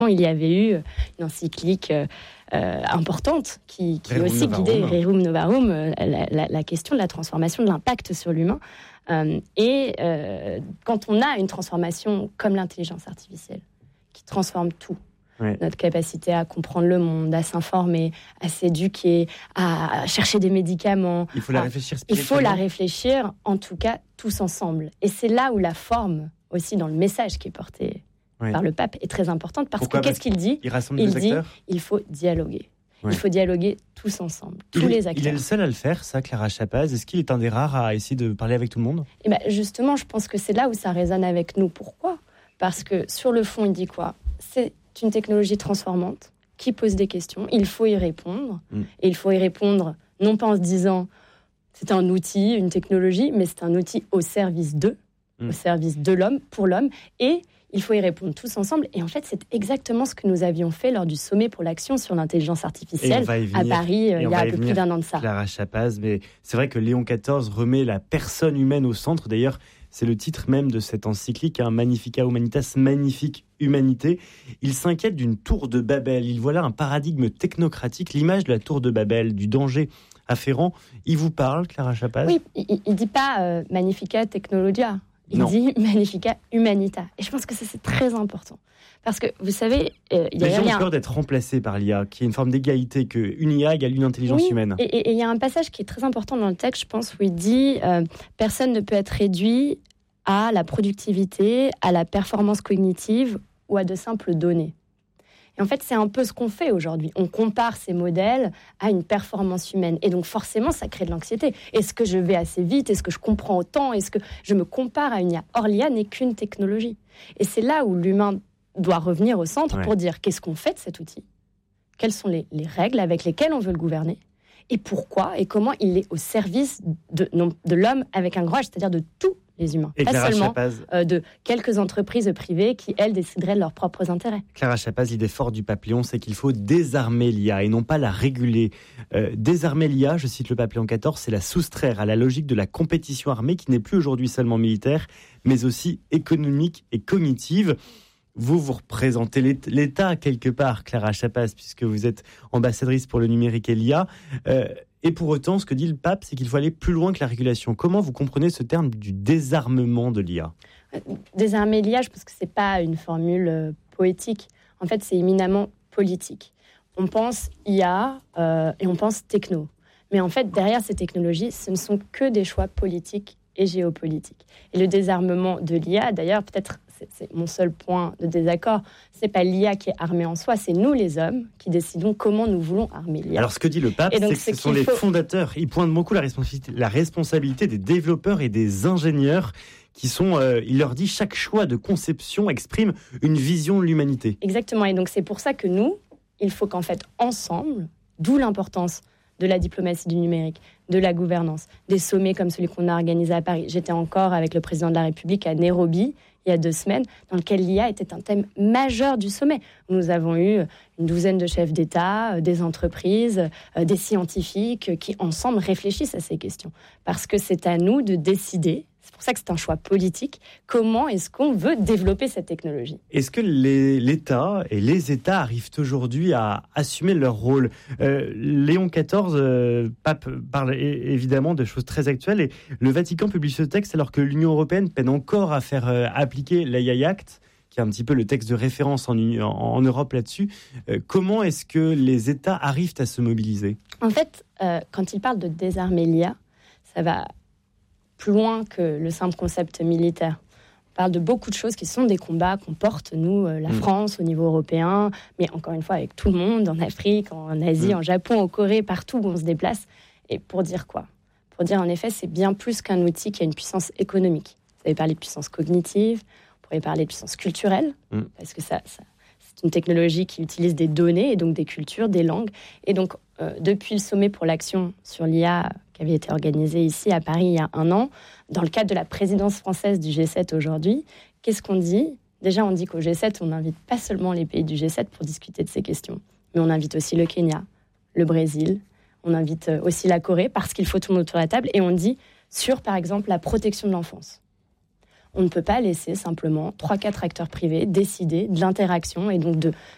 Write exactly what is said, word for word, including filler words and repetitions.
il y avait eu une encyclique euh, euh, importante qui, qui aussi guidait Rerum Novarum, euh, la, la, la question de la transformation, de l'impact sur l'humain. Euh, et euh, quand on a une transformation comme l'intelligence artificielle, qui transforme tout, ouais. notre capacité à comprendre le monde, à s'informer, à s'éduquer, à chercher des médicaments. Il faut la à, réfléchir Il faut la réfléchir, en tout cas, tous ensemble. Et c'est là où la forme, aussi dans le message qui est porté ouais. par le pape, est très importante. Parce Pourquoi ? que qu'est-ce qu'il dit ? Il rassemble il les dit acteurs ? il faut dialoguer. Ouais. Il faut dialoguer tous ensemble, tous il, les acteurs. Il est le seul à le faire, ça, Clara Chapaz. Est-ce qu'il est un des rares à essayer de parler avec tout le monde ? Et ben justement, je pense que c'est là où ça résonne avec nous. Pourquoi ? Parce que sur le fond, il dit quoi ? C'est une technologie transformante qui pose des questions. Il faut y répondre. Mm. Et il faut y répondre non pas en se disant c'est un outil, une technologie, mais c'est un outil au service d'eux, mm. au service de l'homme, pour l'homme. Et il faut y répondre tous ensemble. Et en fait, c'est exactement ce que nous avions fait lors du sommet pour l'action sur l'intelligence artificielle à Paris, il y a un peu plus d'un an de ça. Clara Chapaz, mais c'est vrai que Léon quatorze remet la personne humaine au centre. D'ailleurs, c'est le titre même de cette encyclique, hein, Magnificat Humanitas, magnifique humanité. Il s'inquiète d'une tour de Babel. Il voit là un paradigme technocratique, l'image de la tour de Babel, du danger afférent. Il vous parle, Clara Chapaz ? Oui, il ne dit pas euh, Magnificat Technologia. Il non. dit Magnificat Humanita. Et je pense que ça, c'est très important. Parce que, vous savez... Euh, y a Les gens ont peur d'être remplacés par l'I A, qui est une forme d'égalité, qu'une I A égale une intelligence oui, humaine. Et il y a un passage qui est très important dans le texte, je pense, où il dit euh, « Personne ne peut être réduit à la productivité, à la performance cognitive ou à de simples données. » Et en fait, c'est un peu ce qu'on fait aujourd'hui. On compare ces modèles à une performance humaine. Et donc, forcément, ça crée de l'anxiété. Est-ce que je vais assez vite ? Est-ce que je comprends autant ? Est-ce que je me compare à une I A ? Or, l'I A n'est qu'une technologie. Et c'est là où l'humain doit revenir au centre ouais. pour dire qu'est-ce qu'on fait de cet outil ? Quelles sont les, les règles avec lesquelles on veut le gouverner ? Et pourquoi ? Et comment il est au service de, non, de l'homme avec un grand H, c'est-à-dire de tous les humains, et pas Clara seulement Chapaz, euh, de quelques entreprises privées qui, elles, décideraient de leurs propres intérêts. Clara Chapaz, l'idée forte du pape Léon, c'est qu'il faut désarmer l'I A et non pas la réguler. Euh, désarmer l'I A, je cite le pape Léon quatorze, c'est la soustraire à la logique de la compétition armée qui n'est plus aujourd'hui seulement militaire, mais aussi économique et cognitive. Vous, vous représentez l'État quelque part, Clara Chapaz, puisque vous êtes ambassadrice pour le numérique et l'I A. Euh, Et pour autant, ce que dit le pape, c'est qu'il faut aller plus loin que la régulation. Comment vous comprenez ce terme du désarmement de l'I A ? Désarmer l'I A, je pense que ce n'est pas une formule euh, poétique. En fait, c'est éminemment politique. On pense I A euh, et on pense techno. Mais en fait, derrière ces technologies, ce ne sont que des choix politiques et géopolitiques. Et le désarmement de l'I A, d'ailleurs, peut-être... c'est mon seul point de désaccord, c'est pas l'I A qui est armée en soi, c'est nous les hommes qui décidons comment nous voulons armer l'I A. Alors ce que dit le pape, donc, c'est que ce sont les faut... fondateurs, il pointe beaucoup la responsabilité, la responsabilité des développeurs et des ingénieurs qui sont, euh, il leur dit, chaque choix de conception exprime une vision de l'humanité. Exactement, et donc c'est pour ça que nous, il faut qu'en fait, ensemble, d'où l'importance de la diplomatie du numérique, de la gouvernance, des sommets comme celui qu'on a organisé à Paris. J'étais encore avec le président de la République à Nairobi, il y a deux semaines, dans lequel l'I A était un thème majeur du sommet. Nous avons eu une douzaine de chefs d'État, des entreprises, des scientifiques qui, ensemble, réfléchissent à ces questions. Parce que c'est à nous de décider, c'est pour ça que c'est un choix politique, comment est-ce qu'on veut développer cette technologie. Est-ce que les, l'État et les États arrivent aujourd'hui à assumer leur rôle ? euh, Léon quatorze, euh, pape, parle évidemment de choses très actuelles, et le Vatican publie ce texte alors que l'Union européenne peine encore à faire euh, appliquer l'A I Act, qui est un petit peu le texte de référence en, en, en Europe là-dessus. Euh, comment est-ce que les États arrivent à se mobiliser ? En fait, euh, quand il parle de désarmer l'I A, ça va plus loin que le simple concept militaire. On parle de beaucoup de choses qui sont des combats qu'on porte, nous, euh, la mmh. France, au niveau européen, mais encore une fois avec tout le monde, en Afrique, en Asie, mmh. en Japon, en Corée, partout où on se déplace. Et pour dire quoi ? Pour dire, en effet, c'est bien plus qu'un outil qui a une puissance économique. Vous avez parlé de puissance cognitive, on pourrait parler de puissance culturelle, mmh. parce que ça, ça, c'est une technologie qui utilise des données, et donc des cultures, des langues. Et donc, euh, depuis le sommet pour l'action sur l'I A, qui avait été organisé ici à Paris il y a un an, dans le cadre de la présidence française du G sept aujourd'hui, qu'est-ce qu'on dit ? Déjà, on dit qu'au G sept, on n'invite pas seulement les pays du G sept pour discuter de ces questions, mais on invite aussi le Kenya, le Brésil, on invite aussi la Corée, parce qu'il faut tourner autour de la table, et on dit sur, par exemple, la protection de l'enfance. On ne peut pas laisser simplement trois quatre acteurs privés décider de l'interaction et donc de,